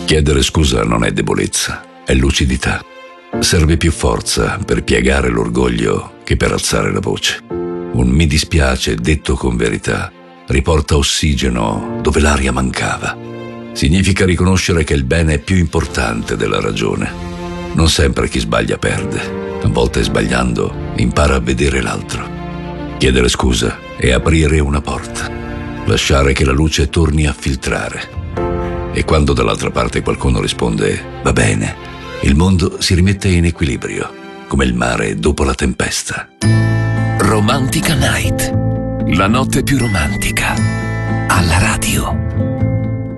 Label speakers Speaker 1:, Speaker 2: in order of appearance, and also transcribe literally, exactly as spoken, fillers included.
Speaker 1: Chiedere scusa non è debolezza, è lucidità. Serve più forza per piegare l'orgoglio che per alzare la voce. Un mi dispiace detto con verità riporta ossigeno dove l'aria mancava. Significa riconoscere che il bene è più importante della ragione. Non sempre chi sbaglia perde. A volte sbagliando impara a vedere l'altro. Chiedere scusa è aprire una porta. Lasciare che la luce torni a filtrare. E quando dall'altra parte qualcuno risponde «va bene», il mondo si rimette in equilibrio, come il mare dopo la tempesta.
Speaker 2: Romantica Night, la notte più romantica, alla radio.